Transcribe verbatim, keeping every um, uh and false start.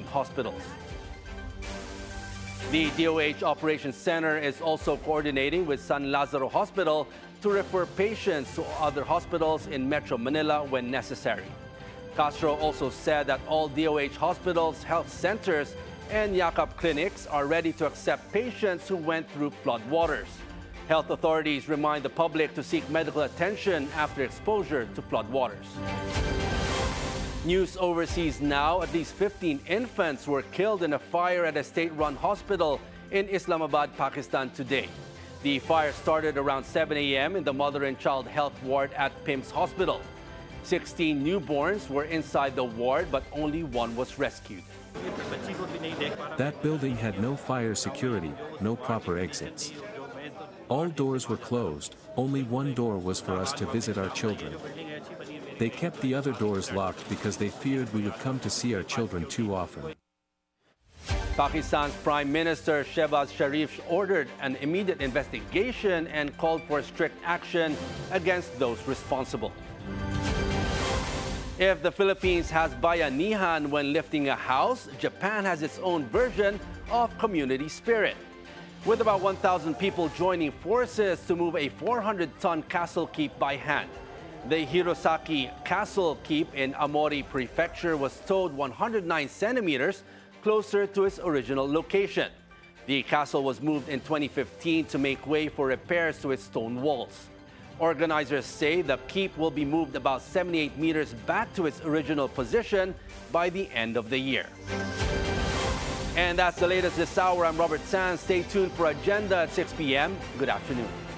hospitals. The D O H Operations Center is also coordinating with San Lazaro Hospital to refer patients to other hospitals in Metro Manila when necessary. Castro also said that all D O H hospitals, health centers, and Yakap clinics are ready to accept patients who went through floodwaters. Health authorities remind the public to seek medical attention after exposure to floodwaters. News overseas now, at least fifteen infants were killed in a fire at a state-run hospital in Islamabad, Pakistan today. The fire started around seven a m in the Mother and Child Health Ward at P I M S Hospital. sixteen newborns were inside the ward, but only one was rescued. That building had no fire security, no proper exits. All doors were closed, only one door was for us to visit our children. They kept the other doors locked because they feared we would come to see our children too often. Pakistan's Prime Minister Shehbaz Sharif ordered an immediate investigation and called for strict action against those responsible. If the Philippines has bayanihan when lifting a house, Japan has its own version of community spirit. With about one thousand people joining forces to move a four hundred ton castle keep by hand. The Hirosaki Castle Keep in Amori Prefecture was towed one hundred nine centimeters closer to its original location. The castle was moved in twenty fifteen to make way for repairs to its stone walls. Organizers say the keep will be moved about seventy-eight meters back to its original position by the end of the year. And that's the latest this hour. I'm Robert Sanz. Stay tuned for Agenda at six p m Good afternoon.